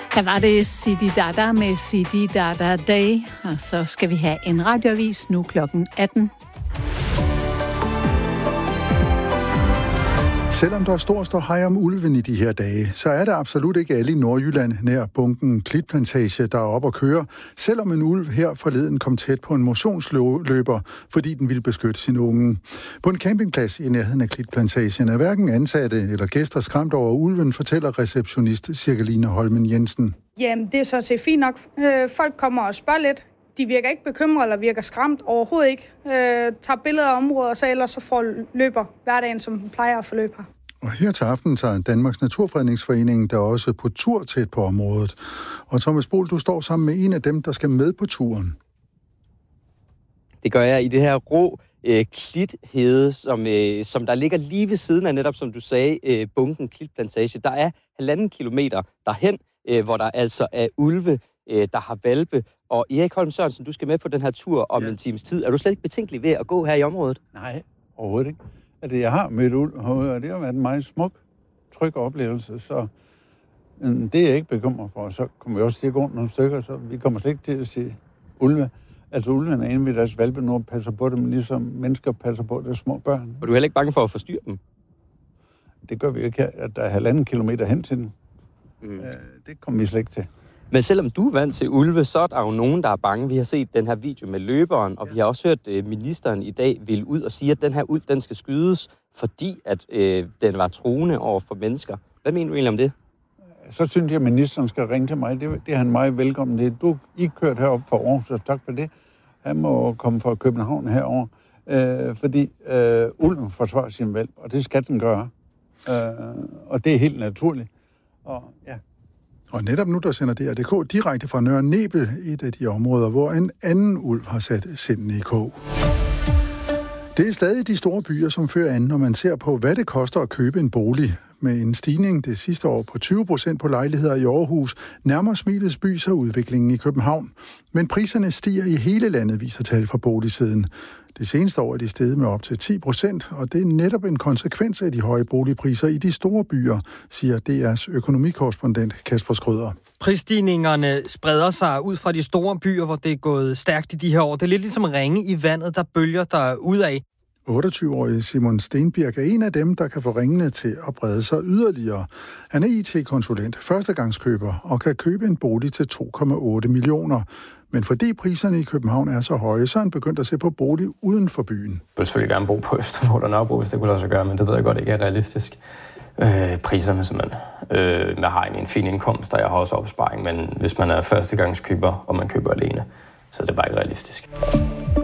Her var det Sidi Dada med Sidi Dada Day, og så skal vi have en radioavis nu klokken 18. Selvom der står ståhej om ulven i de her dage, så er det absolut ikke alle i Nordjylland nær bunken Klitplantage, der er oppe at køre, selvom en ulv her forleden kom tæt på en motionsløber, fordi den ville beskytte sin unge. På en campingplads i nærheden af Klitplantagen er hverken ansatte eller gæster skræmt over ulven, fortæller receptionist Cirkeline Holmen Jensen. Jamen, det er så set fint nok. Folk kommer og spørger lidt. De virker ikke bekymret eller virker skræmt overhovedet ikke. Tager billeder af området, og så ellers så får løber hverdagen, som den plejer at forløbe her. Og her til aften tager Danmarks Naturfredningsforening der også på tur tæt på området. Og Thomas Bohl, du står sammen med en af dem, der skal med på turen. Det gør jeg i det her rå klithede, som der ligger lige ved siden af, netop som du sagde, bunken Klitplantage. Der er 1,5 kilometer derhen, hvor der altså er ulve, der har hvalpe. Og Erik Holm Sørensen, du skal med på den her tur om en times tid. Er du slet ikke betænkelig ved at gå her i området? Nej, overhovedet ikke. Jeg har mødt ulv herude, og det har været en meget smuk, tryg oplevelse, så det er jeg ikke bekymret for. Så kommer vi også til at gå nogle stykker, så vi kommer slet ikke til at se ulve. Altså ulven er inde ved deres hvalpe nu og passer på dem, ligesom mennesker passer på deres små børn. Og du er heller ikke bange for at forstyrre dem? Det gør vi ikke her, at der er 1,5 kilometer hen til dem. Det kommer vi slet ikke til. Men selvom du er vant til ulve, så er der jo nogen, der er bange. Vi har set den her video med løberen, og vi har også hørt ministeren i dag ville ud og sige, at den her ulv, den skal skydes, fordi at den var truende over for mennesker. Hvad mener du egentlig om det? Så synes jeg, at ministeren skal ringe til mig. Det er han meget velkommen til. I kørt herop fra Aarhus, så tak for det. Han må komme fra København herover, fordi ulven forsvarer sin hvalp, og det skal den gøre. Og det er helt naturligt. Og netop nu, der sender DR.dk direkte fra Nørre Nebel, et af de områder, hvor en anden ulv har sat sindene i kog. Det er stadig de store byer, som fører an, når man ser på, hvad det koster at købe en bolig. Med en stigning det sidste år på 20% på lejligheder i Aarhus, nærmer Smilets by sig udviklingen i København. Men priserne stiger i hele landet, viser tal fra boligsiden. Det seneste år er de steget med op til 10%, og det er netop en konsekvens af de høje boligpriser i de store byer, siger DR's økonomikorrespondent Kasper Skrøder. Prisstigningerne spreder sig ud fra de store byer, hvor det er gået stærkt i de her år. Det er lidt ligesom ringe i vandet, der bølger der ud af. 28-årige Simon Stenbjerg er en af dem, der kan få ringene til at brede sig yderligere. Han er IT-konsulent, førstegangskøber og kan købe en bolig til 2,8 millioner. Men fordi priserne i København er så høje, så er han begyndt at se på bolig uden for byen. Jeg vil selvfølgelig gerne bo på Østerbro og Nørrebro, hvis det kunne lade sig gøre, men det ved jeg godt ikke er realistisk. Priserne simpelthen. Jeg har en fin indkomst, og jeg har også opsparing, men hvis man er førstegangskøber, og man køber alene, så er det bare ikke realistisk.